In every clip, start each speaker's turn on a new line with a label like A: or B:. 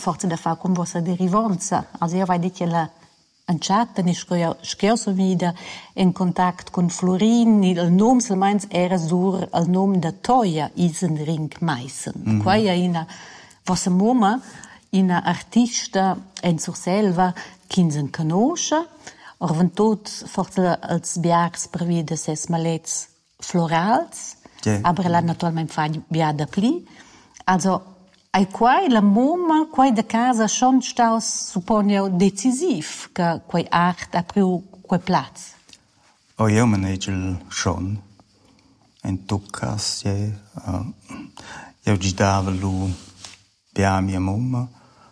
A: forza da fare con vostra derivanza. Also io vai dire la in chat, ne scherzo wieder in Kontakt con Florin, il nome solamente era sur il nome da Toya Isenring Meissen. Qua è una vostra mamma, una artista in surselva che non conosce, orventot forse als biars per via ses malets florals, aber la naturalmente fa biada pli. Also ai quai la mamma, quai da casa schon staus supponio decisiv, che quai art ha più quai plaz.
B: O io manegel schon. In tot cas, io gidava lu pia mia mamma,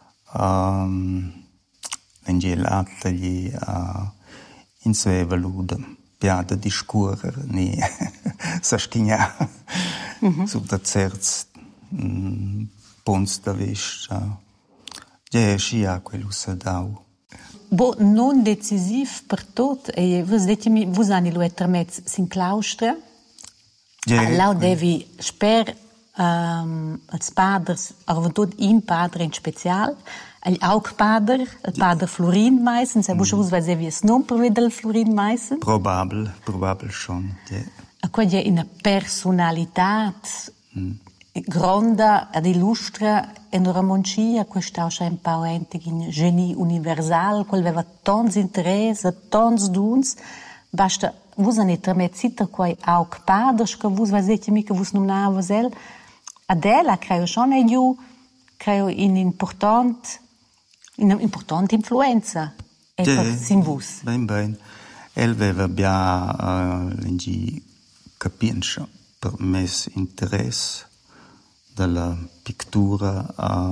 B: l'engel attegli inseveva lu da pia da discurer, ni saschigna, su da certs pons da vista. Ja, scia quello sa dau.
A: Bo non decisiv per tot, e vos detemi, vos ani lo etermez sin claustra.
B: Ja.
A: Lau devi sper als paders, orventot in padre in special, el aug pader, el pader Florin Meissen, se vos vai se vies non per vedere Florin Meissen?
B: Probabel schon, ja.
A: A qua è una personalitat gronda ad illustra en Ramoncia, questa è un po' un genie universal, quel aveva tons interesse, tons duns, basta vos ne tramezzita quai aug paders, che vos vai se mica vos nominava sel, Adela creo schon io creo in importante influenza per sin vos.
B: Ben. El aveva bia lengi capienza per mes interesse della pittura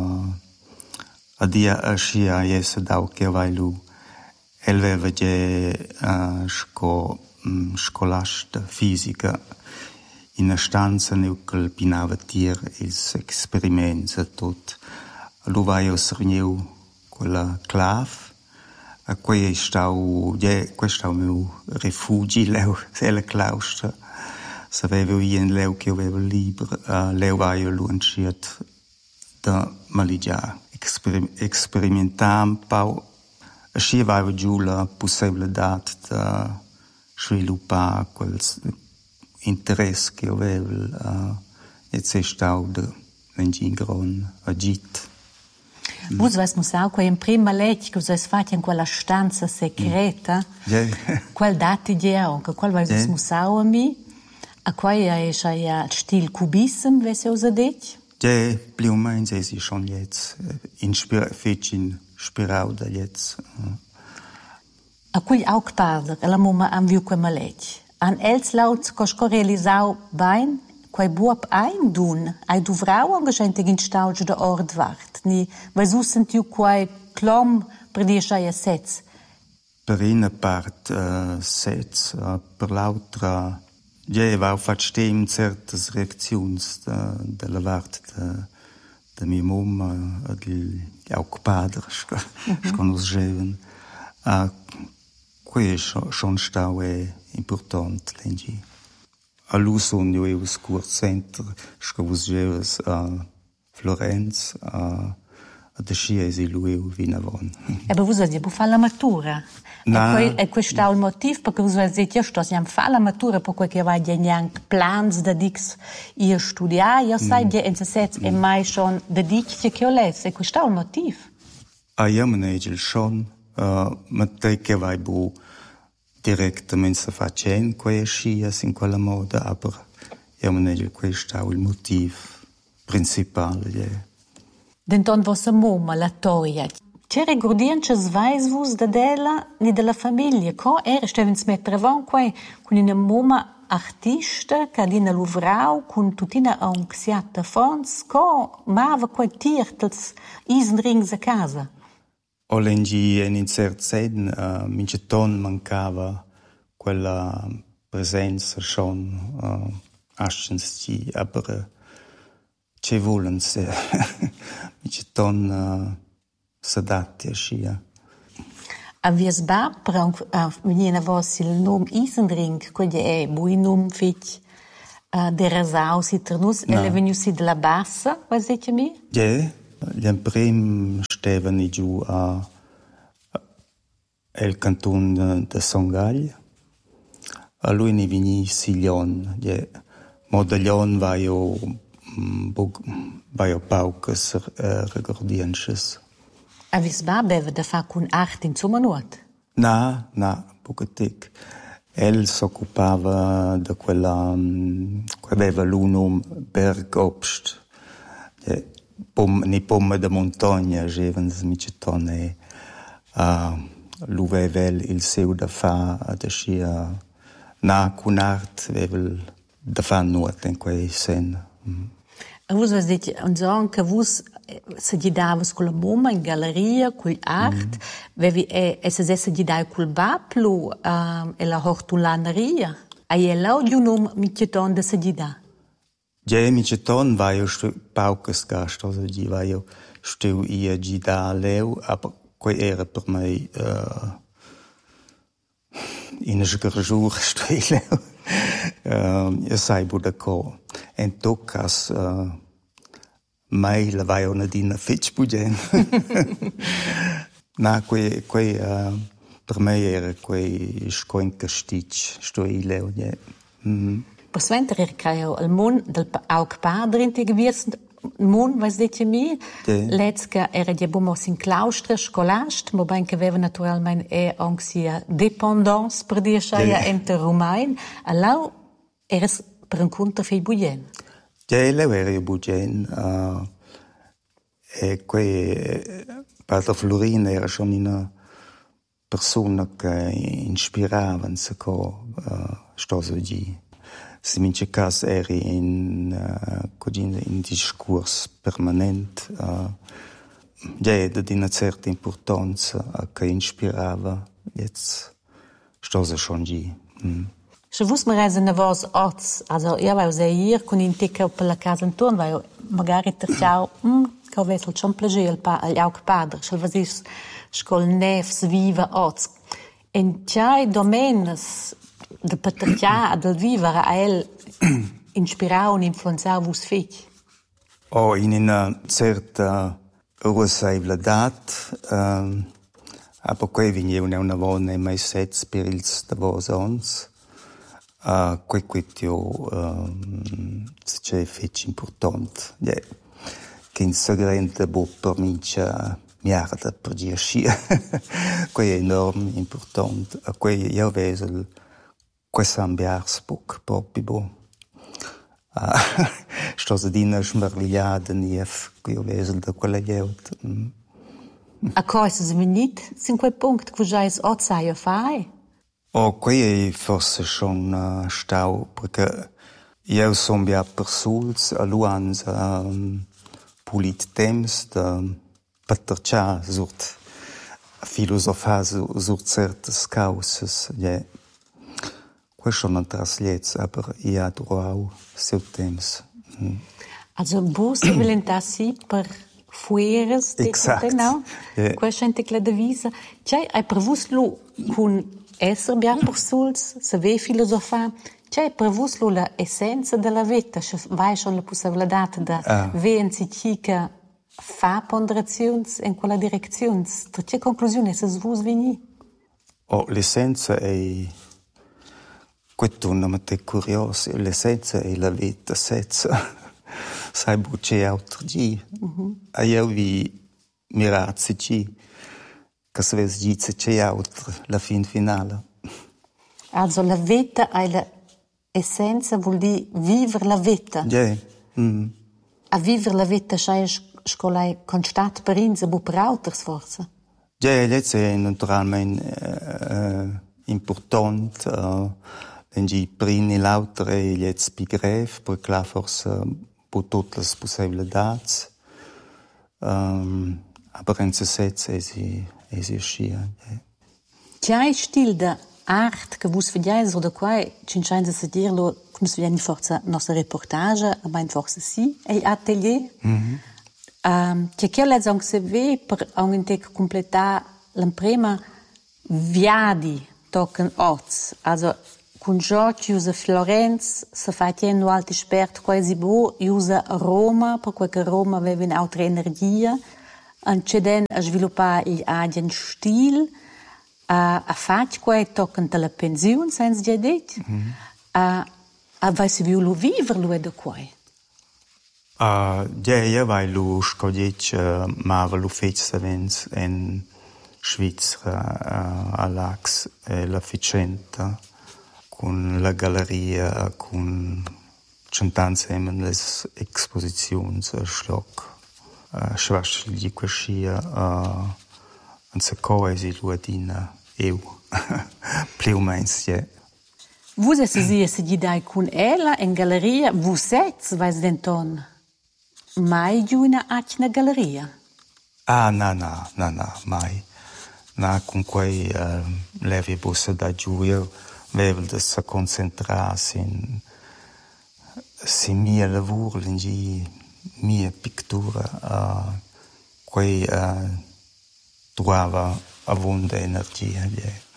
B: a dia ascia essa dau che vai lu. El aveva je scolasta fisica in una stanza nel quale pinava tir ils experiments tot. Lu vai os reuniu quella clav a quei stau questo meu rifugi leu se la claustra sapevo in leu che avevo libro leu vai lunciat da maligia experimentam pau asci vai giù la possibilità da sviluppare quels interesse che avevo e se stau de l'engingron agit.
A: Vos vais musau quei in prima legge che vos fate in quella stanza secreta, quel dati geo, che quel vais musau a mi, a quei è stil cubism, vese usa det?
B: Ja, più o meno si schon jetzt inspirau da jetzt.
A: A quel aug padre, la mamma han viu quei legge. An els lauts cosco realisau bain, quei buop ein dun, ai du vrau angecente in stauge da ord wart, ni vai su sentiu quei clom per dir schai sets.
B: Per una part sets, per l'altra va fat stem certas reacziuns della vart da mia mamma e di aug padre, sconoscevan. Quei schon stau è important, lengi. A Luson io avevo scorso center, scovusevo a Florenz, a de Sciesi lui vinavon.
A: E per vos avete fa la matura? E questo è il motivo perché vos avete detto che fa la matura perché che vai neanche plans da dix io studiare, io sai che in se è mai schon da dix che ho letto, e questo è il motivo.
B: Io manegel schon, ma te che vai bu direttamente facendo quelle scie in quella moda, aber io manegel questo è il motivo principale.
A: Denton vostra mamma, la Toia, c'è ricordianza sveisvus da della ni della famiglia, co era stevens mettere avanti con una mamma artista che adina luvrau con tutina anxiata fons, co mava quei tirtels isenrings a casa.
B: Olengi in cert sen minceton mancava quella presenza schon aschens aber ce volens minceton sadatti ascia.
A: Avies ba venina vos il nom Isenring, quello è bui nom fit de rasau si ternus e le venu si de la bassa, vai dice mi?
B: Ja, Gli prim stevano giù a il canton de Songhaglia. A lui ne vini Siglion. Modaglion vaio paucas regordienches.
A: A visba beva da fa con art in Zumanuot?
B: Na, pocatic. El s'occupava di quella che aveva l'unum Bergobst. Ni pomme de montagna, gevens micetone. Lui aveva il seu da fa, da scia na con art, aveva da fa nuot in quei sen.
A: Vos has dit che vos se gidavas con la bomba in galleria, con art, vevi se se gidai col baplu e la hortulaneria. Ai ella di un uomo micceton da se gida.
B: Ja, micceton vaio paucas gast, also di vaio steu ia gida leu, aber quei era per me in sgrajur steu leu. Io sai budako. En toccas mai la vai una dina fitch bugen. Na quei per me era quei scoinca stitch sto I leu ja.
A: Per sventer creo al mon del aug padre in te gewesen mon was dit mir letzka era die bomos in claustre scolast mo ben che aveva naturalmente ansia dépendance per dir schaia enter Romain allau eres per un conto fei bugen.
B: Ja, leu era bugen e quei Padre Florin era schon una persona che ispirava se co stoso di se mince cas eri in discurs permanent ja da di una certa importanza che ispirava jetzt stoso schon di
A: Se vus mir reisen na vos ots, also io vai usare hier con in ticca per la casa intorno, vai magari ter ciao, che avesel c'un piacere agli aug padre, se vasis scol nefs viva ots. En ciai domenes de patercia del vivere a el inspirau un influenzau vus fich.
B: In una certa rusaivedat, aber quei vegnieva una vona mai sets per ils de vos ons. Quei quitio se c'è fetch important. Che in segrente bo per mincia miarda per dir scia. Quei è enorm important. Quei io vesel quei sambiars book proprio bo. Sto se dina smervigliada nief quei vesel da quella jeut.
A: A cosa se venit sin quei punct che jais otsai fai?
B: Quei è forse schon stau, perché io son bia per suls a luans pulit temps da patercia surt filosofar sur certas causas, ja. Quei schon un trasliez, aber io adorau seu temps.
A: Also bus vilentassi per fueres de no? Quei gente che la devisa. Cioè hai prevus lu con esser bia per suls, se ve filosofar. C'è prevus la essenza della vita, se vai schon la possibilità da venci chica fa ponderazions in quella direzione. Che conclusione se svus vini?
B: L'essenza è questo non è curioso, l'essenza è la vita senza sai bucce altro gi. Io vi mirazzi ci che se ves dice c'è altro la finale.
A: Also la vita è la essenza vuol dire vivere la vita. A vivere la vita c'è scolai constat per ins e per alters forse.
B: Jetzt è naturalmente important die prini lauter jetzt begreif per klar forse per tutte le possibilità. Aber in se setz si scia.
A: C'è stil da art che vus vediais o da quai cincenza se dirlo come si viene forza nostra reportage, ma in forse sì, e atelier. Che lezz anche se ve per anche completare l'imprema viadi tocken oz, also con Giorgio usa Florenz, se fa tieno alti spert quasi bo, usa Roma, perché Roma aveva un'altra energia, anceden a sviluppare il agien stil, a fare quei toccano la pensione, senza già detto, a vai si viu lo vivere lui da quei.
B: Io vai lo scodic, ma lo fece savens in Svizzera, all'Ax, la Ficenta, con la galleria, con cent'anzi le esposizioni, schlock, schwaschli quascia, an se coesi luadina eu, più mens,
A: Vous esse se gli dai con ella in galleria, vous sets, vais denton, mai giù una acna galleria?
B: No, mai. No, con quei levi bussa da giù, io avevo da si concentrarsi in mia lavoro, in mia pittura, quei trovava avonda energia.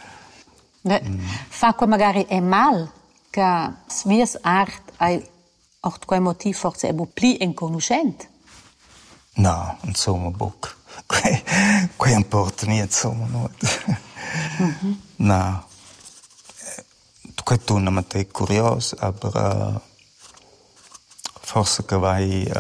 A: Fa qua magari è mal, che svies art hai auch quei motiv forse è pli inconoscente.
B: No, insomma, book. Quei importa niente, insomma, no. No. Quei torna a te curioso, aber forse che vai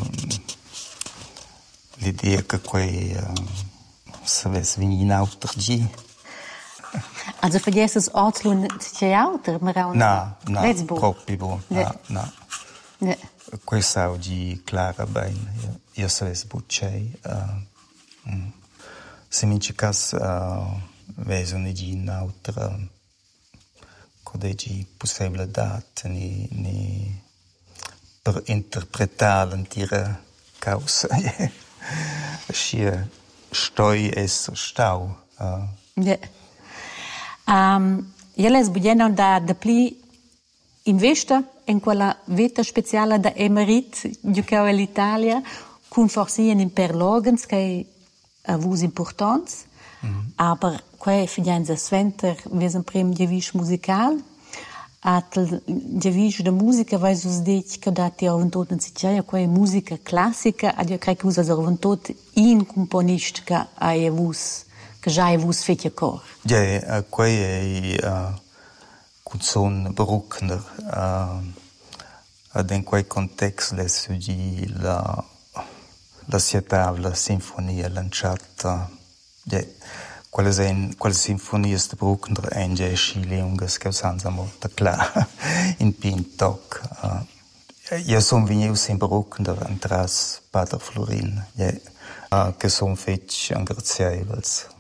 B: l'idea che quei savesse venire in altro gi.
A: Also vergesst es Ortslun Theater, ma
B: No, proprio buono, no.
A: Ne.
B: Questo oggi clara bene, io savesse bucciei. Se mi cercas vese un'altra codegi possibilità ni per interpretare l'intera causa. Scia stoi es stau.
A: Io les budieno da pli investa in quella vita speciale da emerit giocavo all'Italia con forse in perlogens che avus importants, aber quei fidenza sventer vesen prim gewisch musical, atel gewisch de musica vai sus dit che dati aventot in Sicilia quei musica classica, ad io crec usa aventot in componist che ai avus che già avus fece cor.
B: Ja, quei è canzone Bruckner, in quei context le suggi la sietavla sinfonia lanciata, quelle sinfonie di Bruckner e in Scile ungas che usanza molto clar in Pintoc. Io sono venuto in Bruckner antras Pater Florin, che sono feci angrazievels.